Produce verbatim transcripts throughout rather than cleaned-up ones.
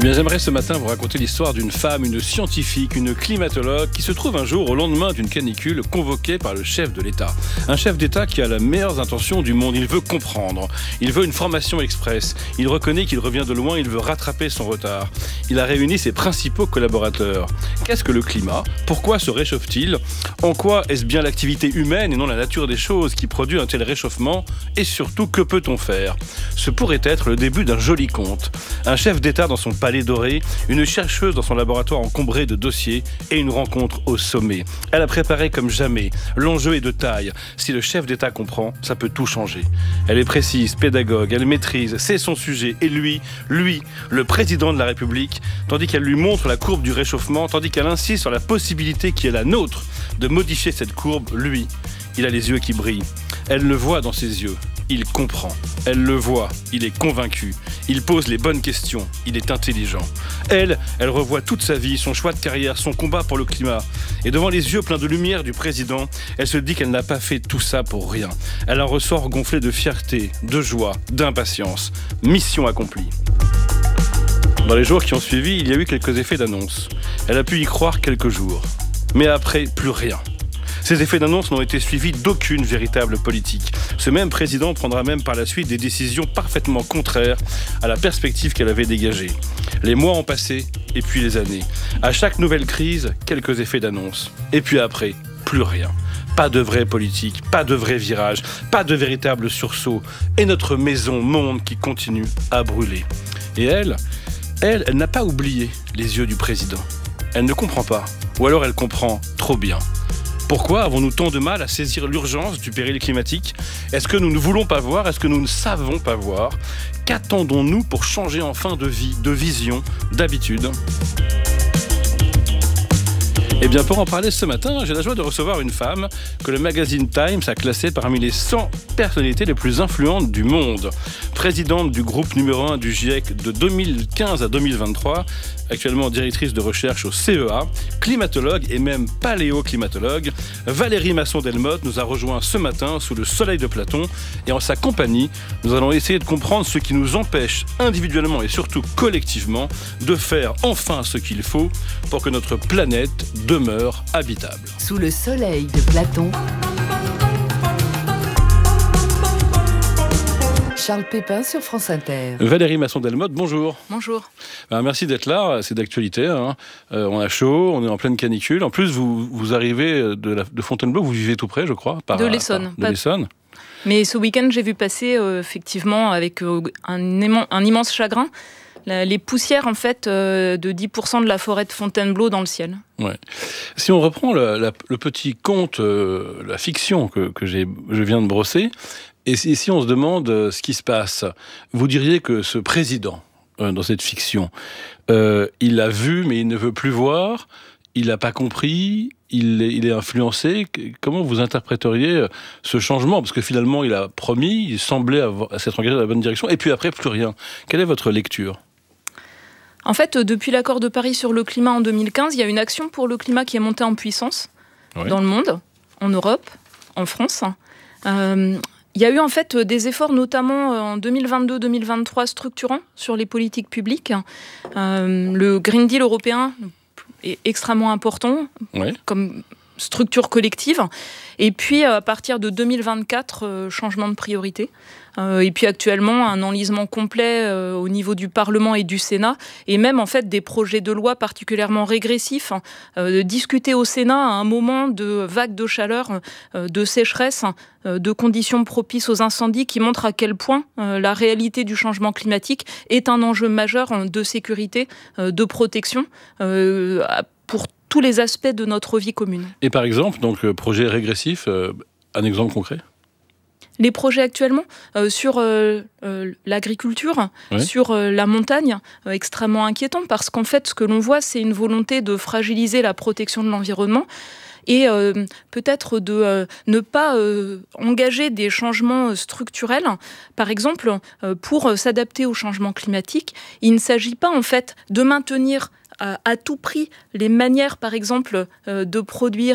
bien, j'aimerais ce matin vous raconter l'histoire d'une femme, une scientifique, une climatologue qui se trouve un jour au lendemain d'une canicule convoquée par le chef de l'État. Un chef d'État qui a les meilleures intentions du monde. Il veut comprendre. Il veut une formation express. Il reconnaît qu'il revient de loin. Il veut rattraper son retard. Il a réuni ses principaux collaborateurs. Qu'est-ce que le climat ? Pourquoi se réchauffe-t-il ? En quoi est-ce bien l'activité humaine et non la nature des choses qui produit un tel réchauffement ? Et surtout, que peut-on faire ? Ce pourrait être le début d'un joli conte. Un chef d'État dans son palais doré, une chercheuse dans son laboratoire encombré de dossiers et une rencontre au sommet. Elle a préparé comme jamais. L'enjeu est de taille. Si le chef d'État comprend, ça peut tout changer. Elle est précise, pédagogue, elle maîtrise, c'est son sujet. Et lui, lui, le président de la République, tandis qu'elle lui montre la courbe du réchauffement, tandis qu'elle insiste sur la possibilité qui est la nôtre de modifier cette courbe, lui, il a les yeux qui brillent. Elle le voit dans ses yeux. Il comprend. Elle le voit. Il est convaincu. Il pose les bonnes questions. Il est intelligent. Elle, elle revoit toute sa vie, son choix de carrière, son combat pour le climat. Et devant les yeux pleins de lumière du président, elle se dit qu'elle n'a pas fait tout ça pour rien. Elle en ressort gonflée de fierté, de joie, d'impatience. Mission accomplie. Dans les jours qui ont suivi, il y a eu quelques effets d'annonce. Elle a pu y croire quelques jours. Mais après, plus rien. Ces effets d'annonce n'ont été suivis d'aucune véritable politique. Ce même président prendra même par la suite des décisions parfaitement contraires à la perspective qu'elle avait dégagée. Les mois ont passé, et puis les années. À chaque nouvelle crise, quelques effets d'annonce. Et puis après, plus rien. Pas de vraie politique, pas de vrai virage, pas de véritable sursaut. Et notre maison monde qui continue à brûler. Et elle, elle, elle n'a pas oublié les yeux du président. Elle ne comprend pas, ou alors elle comprend trop bien. Pourquoi avons-nous tant de mal à saisir l'urgence du péril climatique ? Est-ce que nous ne voulons pas voir ? Est-ce que nous ne savons pas voir ? Qu'attendons-nous pour changer enfin de vie, de vision, d'habitude ? Eh bien, pour en parler ce matin, j'ai la joie de recevoir une femme que le magazine Times a classée parmi les cent personnalités les plus influentes du monde. Présidente du groupe numéro un du GIEC de deux mille quinze à deux mille vingt-trois, actuellement directrice de recherche au C E A, climatologue et même paléoclimatologue, Valérie Masson-Delmotte nous a rejoint ce matin sous le soleil de Platon. Et en sa compagnie, nous allons essayer de comprendre ce qui nous empêche individuellement et surtout collectivement de faire enfin ce qu'il faut pour que notre planète demeure habitable. Sous le soleil de Platon, Charles Pépin sur France Inter. Valérie Masson-Delmotte, bonjour. Bonjour. Ben, merci d'être là, c'est d'actualité. Hein. Euh, on a chaud, on est en pleine canicule. En plus, vous, vous arrivez de, la, de Fontainebleau, vous vivez tout près, je crois. Par, de l'Essonne. Par, de pas... l'Essonne. Mais ce week-end, j'ai vu passer, euh, effectivement, avec euh, un, aimant, un immense chagrin, la, les poussières, en fait, euh, de dix pour cent de la forêt de Fontainebleau dans le ciel. Ouais. Si on reprend le, la, le petit conte, euh, la fiction que, que j'ai, je viens de brosser, et si, si on se demande euh, ce qui se passe, vous diriez que ce président, euh, dans cette fiction, euh, il l'a vu, mais il ne veut plus voir, il n'a pas compris, il est, il est influencé. Comment vous interpréteriez ce changement ? Parce que finalement, il a promis, il semblait avoir, s'être engagé dans la bonne direction, et puis après, plus rien. Quelle est votre lecture ? En fait, depuis l'accord de Paris sur le climat en deux mille quinze, il y a une action pour le climat qui est montée en puissance oui. dans le monde, en Europe, en France. Euh, il y a eu en fait des efforts, notamment en deux mille vingt-deux deux mille vingt-trois, structurants sur les politiques publiques. Euh, le Green Deal européen est extrêmement important oui. comme structure collective. Et puis, à partir de deux mille vingt-quatre, euh, changement de priorité. Euh, et puis actuellement, un enlisement complet euh, au niveau du Parlement et du Sénat, et même en fait des projets de loi particulièrement régressifs, euh, discutés au Sénat à un moment de vagues de chaleur, euh, de sécheresse, euh, de conditions propices aux incendies, qui montrent à quel point euh, la réalité du changement climatique est un enjeu majeur de sécurité, euh, de protection, euh, pour tous les aspects de notre vie commune. Et par exemple, donc projet régressif, euh, un exemple concret ? Les projets actuellement euh, sur euh, euh, l'agriculture, oui. sur euh, la montagne, euh, extrêmement inquiétant, parce qu'en fait, ce que l'on voit, c'est une volonté de fragiliser la protection de l'environnement et euh, peut-être de euh, ne pas euh, engager des changements structurels. Par exemple, euh, pour euh, s'adapter au changement climatique, il ne s'agit pas en fait de maintenir euh, à tout prix les manières, par exemple, euh, de produire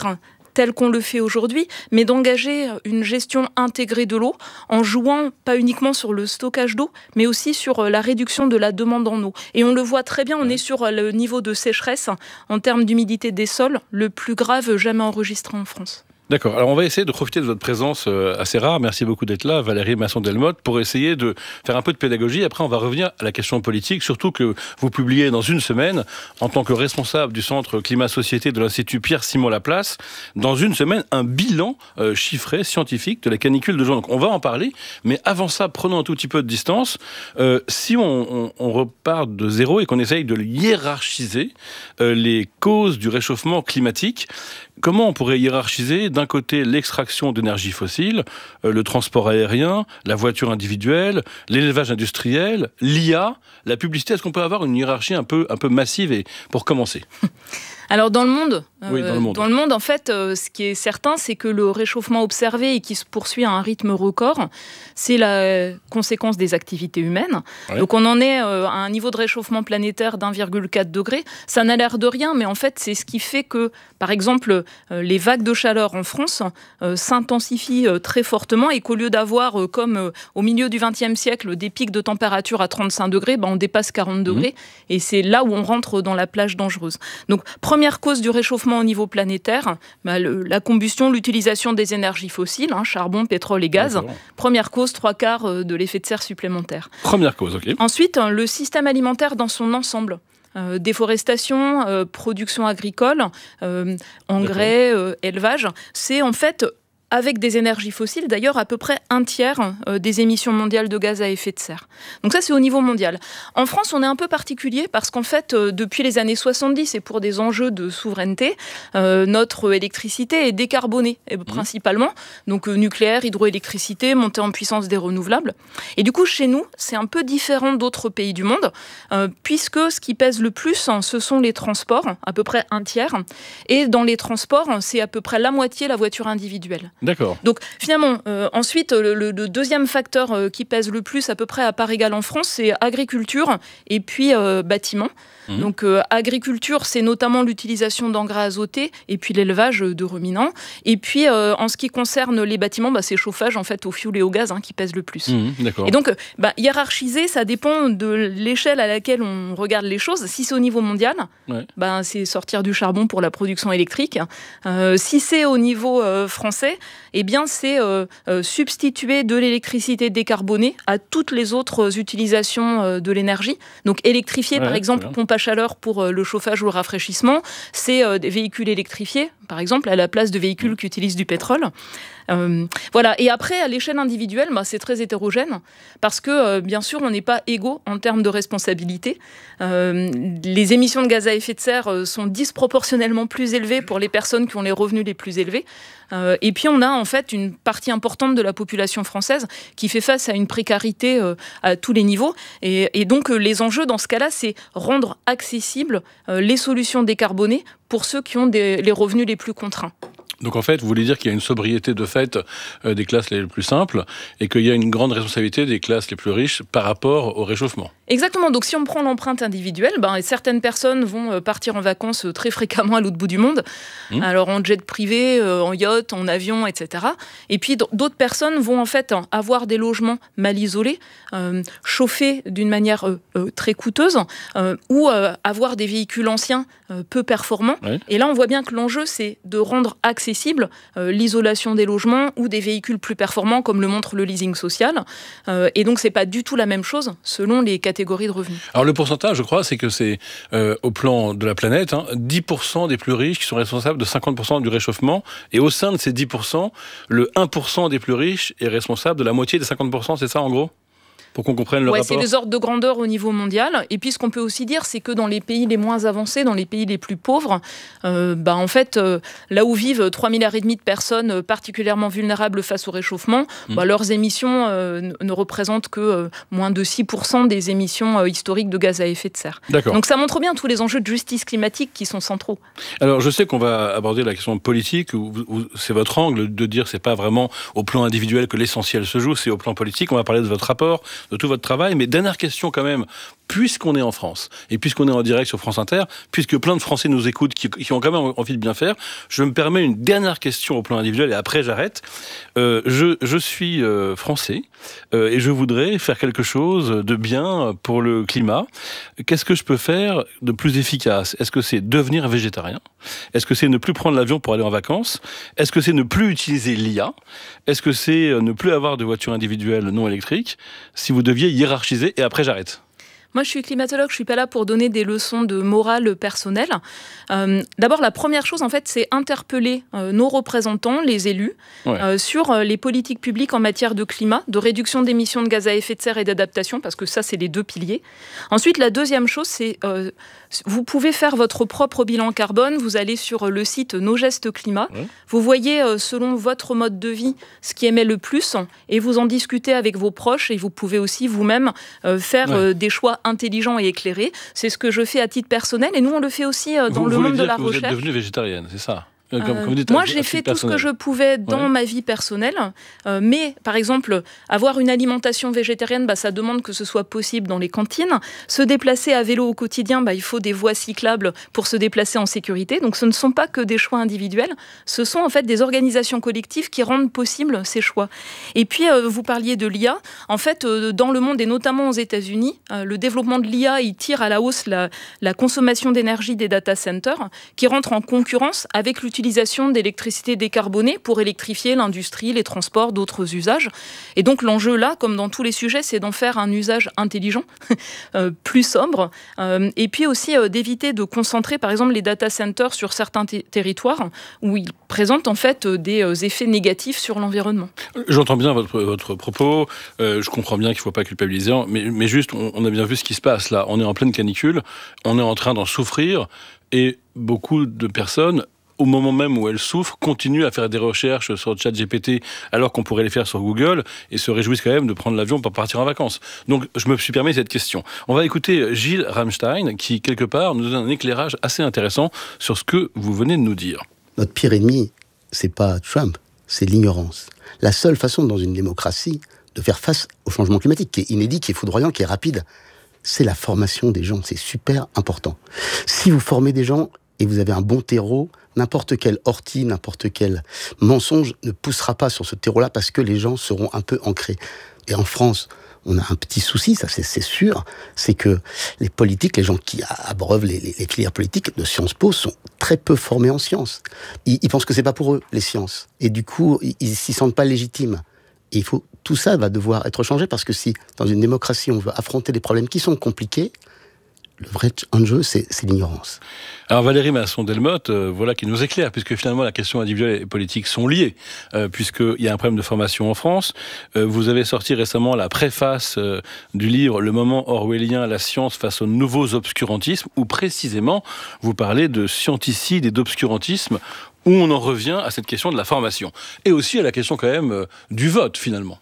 tel qu'on le fait aujourd'hui, mais d'engager une gestion intégrée de l'eau en jouant pas uniquement sur le stockage d'eau, mais aussi sur la réduction de la demande en eau. Et on le voit très bien, on est sur le niveau de sécheresse en termes d'humidité des sols, le plus grave jamais enregistré en France. D'accord. Alors, on va essayer de profiter de votre présence assez rare. Merci beaucoup d'être là, Valérie Masson-Delmotte, pour essayer de faire un peu de pédagogie. Après, on va revenir à la question politique, surtout que vous publiez dans une semaine, en tant que responsable du Centre Climat-Société de l'Institut Pierre-Simon Laplace, dans une semaine, un bilan euh, chiffré, scientifique, de la canicule de juin. Donc, on va en parler, mais avant ça, prenons un tout petit peu de distance. Euh, si on, on, on repart de zéro et qu'on essaye de hiérarchiser euh, les causes du réchauffement climatique, comment on pourrait hiérarchiser d'un côté l'extraction d'énergie fossile, euh, le transport aérien, la voiture individuelle, l'élevage industriel, l'I A, la publicité? Est-ce qu'on peut avoir une hiérarchie un peu, un peu massive et, pour commencer? Alors dans le monde, euh, oui, dans le monde, dans le monde en fait, euh, ce qui est certain, c'est que le réchauffement observé et qui se poursuit à un rythme record, c'est la conséquence des activités humaines. Ouais. Donc on en est euh, à un niveau de réchauffement planétaire d'un virgule quatre degré. Ça n'a l'air de rien, mais en fait c'est ce qui fait que, par exemple, euh, les vagues de chaleur en France euh, s'intensifient euh, très fortement et qu'au lieu d'avoir, euh, comme euh, au milieu du vingtième siècle, des pics de température à trente-cinq degrés, ben, on dépasse quarante degrés. Mmh. Et c'est là où on rentre dans la plage dangereuse. Donc première cause du réchauffement au niveau planétaire, bah, le, la combustion, l'utilisation des énergies fossiles, hein, charbon, pétrole et gaz. D'accord. Première cause, trois quarts de l'effet de serre supplémentaire. Première cause, ok. Ensuite, le système alimentaire dans son ensemble. Euh, déforestation, euh, production agricole, euh, engrais, euh, élevage. C'est en fait, avec des énergies fossiles, d'ailleurs, à peu près un tiers euh, des émissions mondiales de gaz à effet de serre. Donc ça, c'est au niveau mondial. En France, on est un peu particulier parce qu'en fait, euh, depuis les années soixante-dix, et pour des enjeux de souveraineté, euh, notre électricité est décarbonée, et mmh. principalement. Donc euh, nucléaire, hydroélectricité, montée en puissance des renouvelables. Et du coup, chez nous, c'est un peu différent d'autres pays du monde, euh, puisque ce qui pèse le plus, hein, ce sont les transports, à peu près un tiers. Et dans les transports, c'est à peu près la moitié la voiture individuelle. D'accord. Donc finalement, euh, ensuite, le, le, le deuxième facteur euh, qui pèse le plus, à peu près à part égale en France, c'est agriculture et puis euh, bâtiment. Mmh. Donc euh, agriculture, c'est notamment l'utilisation d'engrais azotés et puis l'élevage de ruminants. Et puis euh, en ce qui concerne les bâtiments, bah, c'est chauffage en fait au fioul et au gaz hein, qui pèse le plus. Mmh, d'accord. Et donc bah, hiérarchiser, ça dépend de l'échelle à laquelle on regarde les choses. Si c'est au niveau mondial, ouais. bah, c'est sortir du charbon pour la production électrique. Euh, si c'est au niveau euh, français, eh bien, c'est euh, euh, substituer de l'électricité décarbonée à toutes les autres utilisations euh, de l'énergie. Donc, électrifier, ouais, par exemple, pompe à chaleur pour euh, le chauffage ou le rafraîchissement, c'est euh, des véhicules électrifiés, par exemple, à la place de véhicules qui utilisent du pétrole. Euh, voilà. Et après, à l'échelle individuelle, bah, c'est très hétérogène parce que, euh, bien sûr, on n'est pas égaux en termes de responsabilité. Euh, les émissions de gaz à effet de serre euh, sont disproportionnellement plus élevées pour les personnes qui ont les revenus les plus élevés. Euh, et puis, on a en fait une partie importante de la population française qui fait face à une précarité euh, à tous les niveaux. Et, et donc, euh, les enjeux dans ce cas-là, c'est rendre accessibles euh, les solutions décarbonées pour ceux qui ont des, les revenus les plus contraints. Donc en fait, vous voulez dire qu'il y a une sobriété de fait euh, des classes les plus simples et qu'il y a une grande responsabilité des classes les plus riches par rapport au réchauffement. Exactement. Donc si on prend l'empreinte individuelle, ben, certaines personnes vont partir en vacances très fréquemment à l'autre bout du monde, mmh. alors en jet privé, euh, en yacht, en avion, et cetera. Et puis d'autres personnes vont en fait avoir des logements mal isolés, euh, chauffés d'une manière euh, euh, très coûteuse, euh, ou euh, avoir des véhicules anciens euh, peu performants. Oui. Et là, on voit bien que l'enjeu, c'est de rendre accessible Euh, l'isolation des logements ou des véhicules plus performants comme le montre le leasing social. Euh, et donc, c'est pas du tout la même chose selon les catégories de revenus. Alors, le pourcentage, je crois, c'est que c'est euh, au plan de la planète, hein, dix pour cent des plus riches qui sont responsables de cinquante pour cent du réchauffement. Et au sein de ces dix pour cent, le un pour cent des plus riches est responsable de la moitié des cinquante pour cent, c'est ça en gros ? Pour qu'on comprenne le ouais, rapport. C'est les ordres de grandeur au niveau mondial. Et puis, ce qu'on peut aussi dire, c'est que dans les pays les moins avancés, dans les pays les plus pauvres, euh, bah, en fait, euh, là où vivent trois milliards et demi de personnes particulièrement vulnérables face au réchauffement, mmh. bah, leurs émissions euh, ne représentent que euh, moins de six pour cent des émissions euh, historiques de gaz à effet de serre. D'accord. Donc, ça montre bien tous les enjeux de justice climatique qui sont centraux. Alors, je sais qu'on va aborder la question politique, où, où c'est votre angle de dire que c'est pas vraiment au plan individuel que l'essentiel se joue, c'est au plan politique. On va parler de votre rapport de tout votre travail. Mais dernière question quand même, puisqu'on est en France, et puisqu'on est en direct sur France Inter, puisque plein de Français nous écoutent, qui, qui ont quand même envie de bien faire, je me permets une dernière question au plan individuel, et après j'arrête. Euh, je, je suis euh, français, euh, et je voudrais faire quelque chose de bien pour le climat. Qu'est-ce que je peux faire de plus efficace ? Est-ce que c'est devenir végétarien ? Est-ce que c'est ne plus prendre l'avion pour aller en vacances ? Est-ce que c'est ne plus utiliser l'I A ? Est-ce que c'est ne plus avoir de voiture individuelle non électrique ? Si vous deviez hiérarchiser, et après j'arrête. Moi, je suis climatologue, je ne suis pas là pour donner des leçons de morale personnelle. Euh, d'abord, la première chose, en fait, c'est interpeller euh, nos représentants, les élus, ouais. euh, sur euh, les politiques publiques en matière de climat, de réduction d'émissions de gaz à effet de serre et d'adaptation, parce que ça, c'est les deux piliers. Ensuite, la deuxième chose, c'est euh, vous pouvez faire votre propre bilan carbone. Vous allez sur le site Nos Gestes Climat. Ouais. Vous voyez, euh, selon votre mode de vie, ce qui émet le plus, et vous en discutez avec vos proches, et vous pouvez aussi vous-même euh, faire ouais. euh, des choix intelligent et éclairé. C'est ce que je fais à titre personnel et nous on le fait aussi dans vous, le monde de la que recherche. Vous êtes devenue végétarienne, c'est ça ? Comme, euh, comme dites, moi, j'ai fait tout ce que je pouvais dans ouais. ma vie personnelle, euh, mais par exemple, avoir une alimentation végétarienne, bah, ça demande que ce soit possible dans les cantines. Se déplacer à vélo au quotidien, bah, il faut des voies cyclables pour se déplacer en sécurité. Donc, ce ne sont pas que des choix individuels, ce sont en fait des organisations collectives qui rendent possible ces choix. Et puis, euh, vous parliez de l'I A. En fait, euh, dans le monde et notamment aux États-Unis, euh, le développement de l'I A, il tire à la hausse la, la consommation d'énergie des data centers, qui rentre en concurrence avec l'utilisation L'utilisation d'électricité décarbonée pour électrifier l'industrie, les transports, d'autres usages. Et donc l'enjeu là, comme dans tous les sujets, c'est d'en faire un usage intelligent, euh, plus sobre, euh, et puis aussi euh, d'éviter de concentrer par exemple les data centers sur certains t- territoires où ils présentent en fait euh, des euh, effets négatifs sur l'environnement. J'entends bien votre, votre propos, euh, je comprends bien qu'il ne faut pas culpabiliser, mais, mais juste on, on a bien vu ce qui se passe là, on est en pleine canicule, on est en train d'en souffrir et beaucoup de personnes au moment même où elles souffrent, continuent à faire des recherches sur ChatGPT alors qu'on pourrait les faire sur Google et se réjouissent quand même de prendre l'avion pour partir en vacances. Donc, je me suis permis cette question. On va écouter Gilles Ramstein qui, quelque part, nous donne un éclairage assez intéressant sur ce que vous venez de nous dire. Notre pire ennemi, c'est pas Trump, c'est l'ignorance. La seule façon dans une démocratie de faire face au changement climatique, qui est inédit, qui est foudroyant, qui est rapide, c'est la formation des gens. C'est super important. Si vous formez des gens et vous avez un bon terreau, n'importe quelle ortie, n'importe quel mensonge ne poussera pas sur ce terreau-là parce que les gens seront un peu ancrés. Et en France, on a un petit souci, ça c'est, c'est sûr, c'est que les politiques, les gens qui abreuvent les, les, les filières politiques de Sciences Po sont très peu formés en sciences. Ils, ils pensent que c'est pas pour eux, les sciences. Et du coup, ils, ils s'y sentent pas légitimes. Et il faut, tout ça va devoir être changé parce que si, dans une démocratie, on veut affronter des problèmes qui sont compliqués, le vrai enjeu, c'est, c'est l'ignorance. Alors Valérie Masson-Delmotte, euh, voilà qui nous éclaire, puisque finalement la question individuelle et politique sont liées, euh, puisqu'il y a un problème de formation en France. Euh, vous avez sorti récemment la préface euh, du livre « Le moment orwellien, la science face aux nouveaux obscurantismes », où précisément vous parlez de scienticide et d'obscurantisme, où on en revient à cette question de la formation. Et aussi à la question quand même euh, du vote, finalement.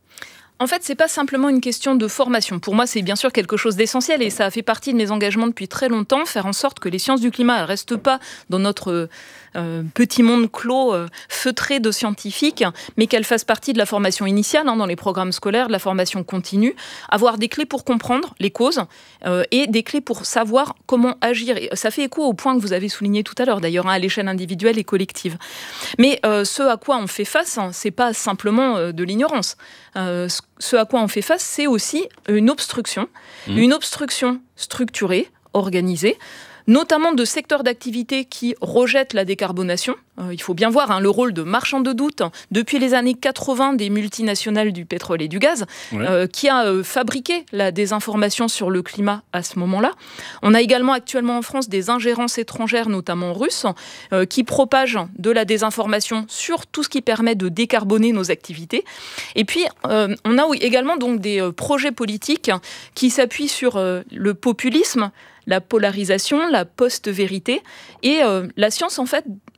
En fait, c'est pas simplement une question de formation. Pour moi, c'est bien sûr quelque chose d'essentiel et ça a fait partie de mes engagements depuis très longtemps, faire en sorte que les sciences du climat ne restent pas dans notre euh, petit monde clos, euh, feutré de scientifiques, mais qu'elles fassent partie de la formation initiale, hein, dans les programmes scolaires, de la formation continue, avoir des clés pour comprendre les causes euh, et des clés pour savoir comment agir. Et ça fait écho au point que vous avez souligné tout à l'heure, d'ailleurs, hein, à l'échelle individuelle et collective. Mais euh, ce à quoi on fait face, hein, c'est pas simplement euh, de l'ignorance. Euh, ce à quoi on fait face, c'est aussi une obstruction, mmh. une obstruction structurée, organisée, notamment de secteurs d'activité qui rejettent la décarbonation. Euh, il faut bien voir hein, le rôle de marchand de doute hein, depuis les années quatre-vingts des multinationales du pétrole et du gaz, ouais. euh, qui a euh, fabriqué la désinformation sur le climat à ce moment-là. On a également actuellement en France des ingérences étrangères, notamment russes, euh, qui propagent de la désinformation sur tout ce qui permet de décarboner nos activités. Et puis, euh, on a également donc des euh, projets politiques qui s'appuient sur euh, le populisme, la polarisation, la post-vérité. Et euh, la science, en fait,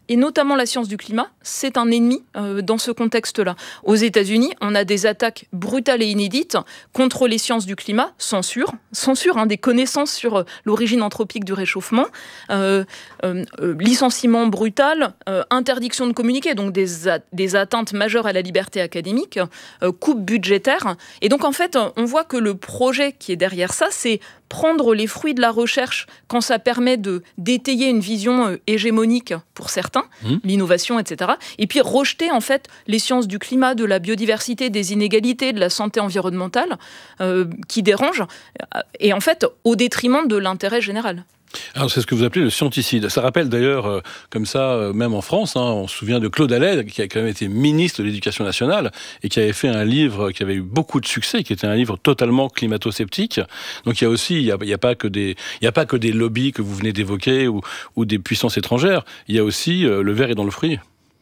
et notamment la science du climat, c'est un ennemi euh, dans ce contexte-là. Aux États-Unis, on a des attaques brutales et inédites contre les sciences du climat, censure, censure hein, des connaissances sur euh, l'origine anthropique du réchauffement, euh, euh, euh, licenciement brutal, euh, interdiction de communiquer, donc des, a- des atteintes majeures à la liberté académique, euh, coupe budgétaire. Et donc en fait, on voit que le projet qui est derrière ça, c'est prendre les fruits de la recherche quand ça permet de d'étayer une vision euh, hégémonique pour certains, mmh. l'innovation, et cetera. Et puis rejeter en fait les sciences du climat, de la biodiversité, des inégalités, de la santé environnementale euh, qui dérangent, et en fait au détriment de l'intérêt général. Alors c'est ce que vous appelez le scienticide. Ça rappelle d'ailleurs, euh, comme ça, euh, même en France, hein, on se souvient de Claude Allègre, qui a quand même été ministre de l'Éducation nationale, et qui avait fait un livre qui avait eu beaucoup de succès, qui était un livre totalement climato-sceptique. Donc il y a aussi, il n'y a, il y a pas que des, il y a pas que des lobbies que vous venez d'évoquer, ou, ou des puissances étrangères, il y a aussi euh, le ver est dans le fruit.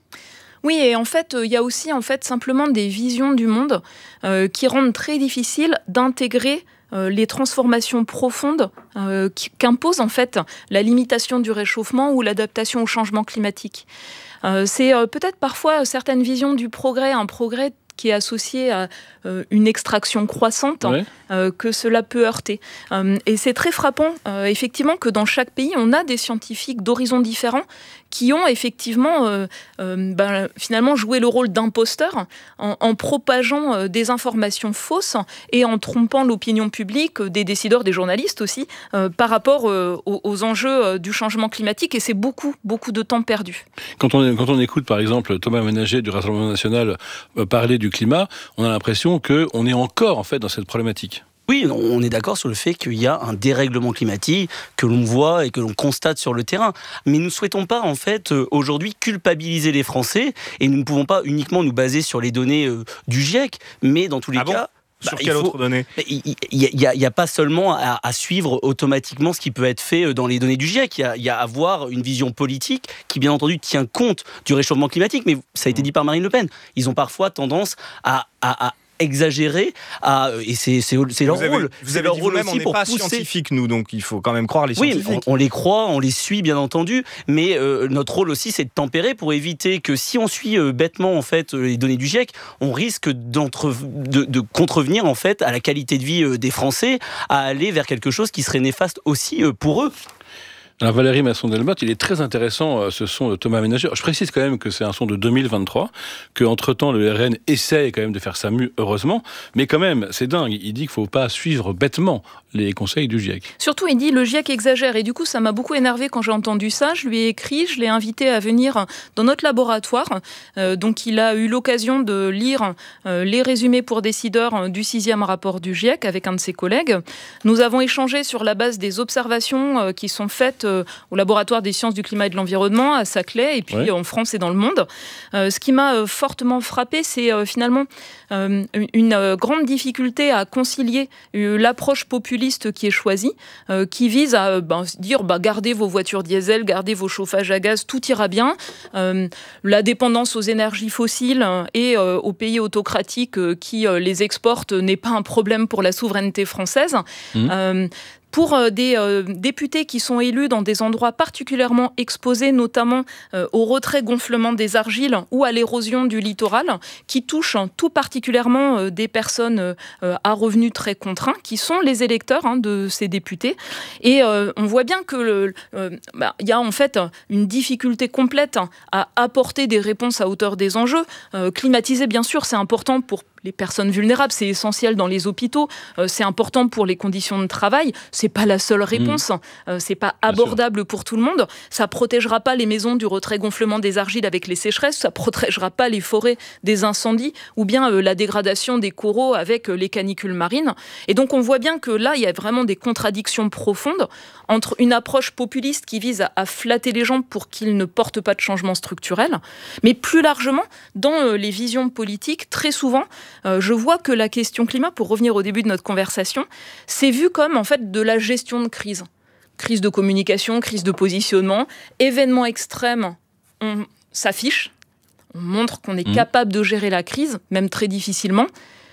Oui, et en fait, il y a aussi en fait, simplement des visions du monde euh, qui rendent très difficile d'intégrer Euh, les transformations profondes euh, qu'impose en fait la limitation du réchauffement ou l'adaptation au changement climatique. Euh, c'est euh, peut-être parfois certaines visions du progrès, un progrès qui est associé à euh, une extraction croissante, ouais. euh, que cela peut heurter. Euh, et c'est très frappant, euh, effectivement, que dans chaque pays, on a des scientifiques d'horizons différents qui ont effectivement euh, euh, ben, finalement joué le rôle d'imposteurs en, en propageant euh, des informations fausses et en trompant l'opinion publique, euh, des décideurs, des journalistes aussi, euh, par rapport euh, aux, aux enjeux euh, du changement climatique. Et c'est beaucoup, beaucoup de temps perdu. Quand on, quand on écoute, par exemple, Thomas Ménager du Rassemblement national euh, parler du climat, on a l'impression qu'on est encore en fait dans cette problématique. Oui, on est d'accord sur le fait qu'il y a un dérèglement climatique que l'on voit et que l'on constate sur le terrain. Mais nous ne souhaitons pas, en fait, aujourd'hui culpabiliser les Français, et nous ne pouvons pas uniquement nous baser sur les données du GIEC, mais dans tous les ah cas... Bon Sur bah, quelle faut, autre donnée ? Il n'y a, a, a pas seulement à, à suivre automatiquement ce qui peut être fait dans les données du GIEC. Il y a, il y a à avoir une vision politique qui, bien entendu, tient compte du réchauffement climatique. Mais ça a été dit par Marine Le Pen. Ils ont parfois tendance à... à, à exagéré, à, et c'est, c'est, c'est leur vous avez, rôle. Vous c'est avez leur dit rôle vous-même, aussi on pour n'est pas pousser. Scientifiques, nous, donc il faut quand même croire les scientifiques. Oui, on, on les croit, on les suit, bien entendu, mais euh, notre rôle aussi, c'est de tempérer pour éviter que si on suit euh, bêtement en fait les données du GIEC, on risque d'entre, de, de contrevenir en fait à la qualité de vie euh, des Français, à aller vers quelque chose qui serait néfaste aussi euh, pour eux. Alors Valérie Masson-Delmotte, il est très intéressant ce son de Thomas Ménager. Je précise quand même que c'est un son de deux mille vingt-trois, qu'entre-temps le R N essaye quand même de faire ça mieux, heureusement, mais quand même, c'est dingue, il dit qu'il ne faut pas suivre bêtement les conseils du GIEC. Surtout, il dit le GIEC exagère, et du coup, ça m'a beaucoup énervé quand j'ai entendu ça. Je lui ai écrit, je l'ai invité à venir dans notre laboratoire, euh, donc il a eu l'occasion de lire euh, les résumés pour décideurs du sixième rapport du GIEC avec un de ses collègues. Nous avons échangé sur la base des observations euh, qui sont faites euh, au laboratoire des sciences du climat et de l'environnement à Saclay, et puis ouais. en France et dans le monde. Euh, ce qui m'a euh, fortement frappé, c'est euh, finalement euh, une euh, grande difficulté à concilier euh, l'approche populiste qui est choisie, euh, qui vise à euh, ben, dire bah, gardez vos voitures diesel, gardez vos chauffages à gaz, tout ira bien. Euh, la dépendance aux énergies fossiles et euh, aux pays autocratiques euh, qui euh, les exportent n'est pas un problème pour la souveraineté française. Mmh. Euh, Pour euh, des euh, députés qui sont élus dans des endroits particulièrement exposés, notamment euh, au retrait-gonflement des argiles ou à l'érosion du littoral, qui touchent hein, tout particulièrement euh, des personnes euh, à revenus très contraints, qui sont les électeurs hein, de ces députés. Et euh, on voit bien que le, euh, bah, y a en fait une difficulté complète à apporter des réponses à hauteur des enjeux. Euh, climatiser, bien sûr, c'est important pour les personnes vulnérables, c'est essentiel dans les hôpitaux, euh, c'est important pour les conditions de travail, c'est pas la seule réponse, mmh. euh, c'est pas abordable pour tout le monde, ça protégera pas les maisons du retrait-gonflement des argiles avec les sécheresses, ça protégera pas les forêts des incendies, ou bien euh, la dégradation des coraux avec euh, les canicules marines. Et donc on voit bien que là, il y a vraiment des contradictions profondes entre une approche populiste qui vise à, à flatter les gens pour qu'ils ne portent pas de changement structurel, mais plus largement, dans euh, les visions politiques, très souvent, Euh, je vois que la question climat, pour revenir au début de notre conversation, c'est vu comme en fait de la gestion de crise. Crise de communication, crise de positionnement, événements extrêmes, on s'affiche, on montre qu'on est mmh. capable de gérer la crise, même très difficilement.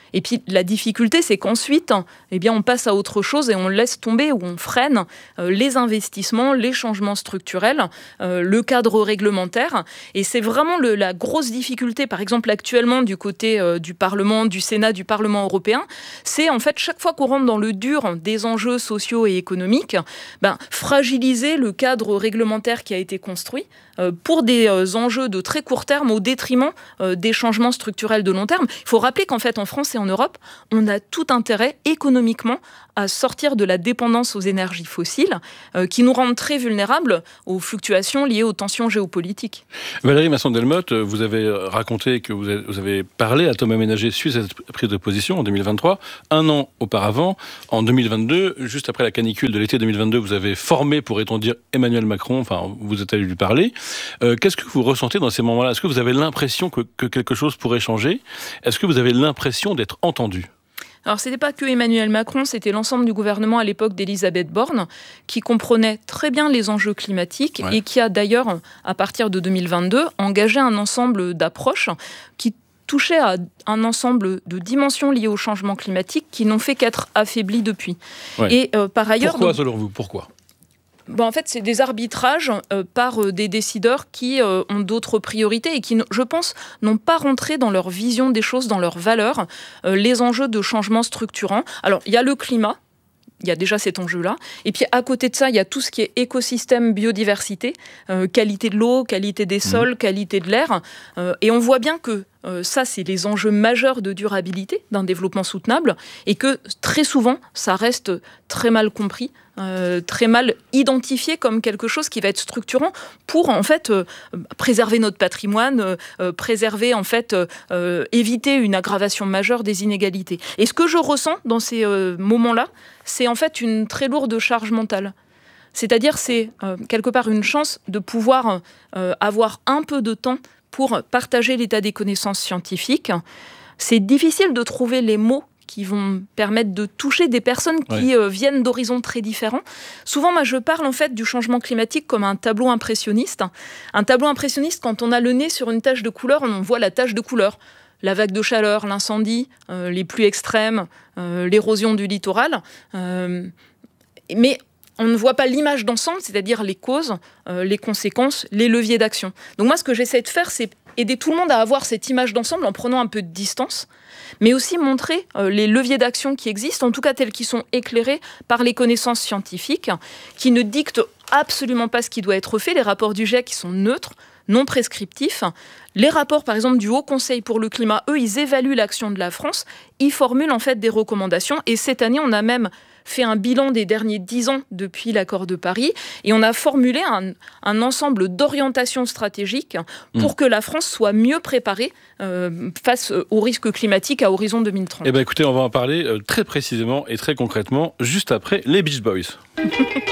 Et puis la difficulté, c'est qu'ensuite, eh bien, on passe à autre chose et on laisse tomber ou on freine euh, les investissements, les changements structurels, euh, le cadre réglementaire. Et c'est vraiment le, la grosse difficulté, par exemple actuellement du côté euh, du Parlement, du Sénat, du Parlement européen, c'est en fait chaque fois qu'on rentre dans le dur des enjeux sociaux et économiques, ben, fragiliser le cadre réglementaire qui a été construit euh, pour des euh, enjeux de très court terme au détriment euh, des changements structurels de long terme. Il faut rappeler qu'en fait en France et en Europe, on a tout intérêt économiquement à sortir de la dépendance aux énergies fossiles euh, qui nous rendent très vulnérables aux fluctuations liées aux tensions géopolitiques. Valérie Masson-Delmotte, vous avez raconté que vous avez, vous avez parlé à Thomas Ménager suite à cette prise de position en deux mille vingt-trois. Un an auparavant, en deux mille vingt-deux, juste après la canicule de l'été deux mille vingt-deux, vous avez formé, pourrait-on dire, Emmanuel Macron, enfin, vous êtes allé lui parler. Euh, qu'est-ce que vous ressentez dans ces moments-là ? Est-ce que vous avez l'impression que, que quelque chose pourrait changer ? Est-ce que vous avez l'impression d'être entendu ? Alors, ce n'était pas que Emmanuel Macron, c'était l'ensemble du gouvernement à l'époque d'Elisabeth Borne, qui comprenait très bien les enjeux climatiques ouais. et qui a d'ailleurs, à partir de deux mille vingt-deux, engagé un ensemble d'approches qui touchaient à un ensemble de dimensions liées au changement climatique qui n'ont fait qu'être affaiblies depuis. Ouais. Et euh, par ailleurs... Pourquoi, donc, selon vous ? Pourquoi ? Bon, en fait, c'est des arbitrages euh, par euh, des décideurs qui euh, ont d'autres priorités et qui, je pense, n'ont pas rentré dans leur vision des choses, dans leurs valeurs, euh, les enjeux de changement structurant. Alors, il y a le climat. Il y a déjà cet enjeu-là. Et puis, à côté de ça, il y a tout ce qui est écosystème, biodiversité, euh, qualité de l'eau, qualité des sols, mmh. qualité de l'air. Euh, et on voit bien que euh, ça, c'est les enjeux majeurs de durabilité d'un développement soutenable et que très souvent, ça reste très mal compris, euh, très mal identifié comme quelque chose qui va être structurant pour, en fait, euh, préserver notre patrimoine, euh, préserver, en fait, euh, éviter une aggravation majeure des inégalités. Et ce que je ressens dans ces euh, moments-là, c'est en fait une très lourde charge mentale. C'est-à-dire, c'est euh, quelque part une chance de pouvoir euh, avoir un peu de temps pour partager l'état des connaissances scientifiques. C'est difficile de trouver les mots qui vont permettre de toucher des personnes qui ouais. euh, viennent d'horizons très différents. Souvent, moi, je parle en fait du changement climatique comme un tableau impressionniste. Un tableau impressionniste, quand on a le nez sur une tache de couleur, on voit la tache de couleur. La vague de chaleur, l'incendie, euh, les pluies extrêmes, euh, l'érosion du littoral. Euh, mais on ne voit pas l'image d'ensemble, c'est-à-dire les causes, euh, les conséquences, les leviers d'action. Donc moi, ce que j'essaie de faire, c'est aider tout le monde à avoir cette image d'ensemble en prenant un peu de distance, mais aussi montrer euh, les leviers d'action qui existent, en tout cas tels qu'ils sont éclairés par les connaissances scientifiques, qui ne dictent absolument pas ce qui doit être fait. Les rapports du G I E C qui sont neutres, non prescriptifs. Les rapports, par exemple, du Haut Conseil pour le climat, eux, ils évaluent l'action de la France, ils formulent en fait des recommandations. Et cette année, on a même fait un bilan des derniers dix ans depuis l'accord de Paris et on a formulé un, un ensemble d'orientations stratégiques pour mmh. que la France soit mieux préparée euh, face aux risques climatiques à horizon deux mille trente. Eh bien, écoutez, on va en parler euh, très précisément et très concrètement juste après les Beach Boys.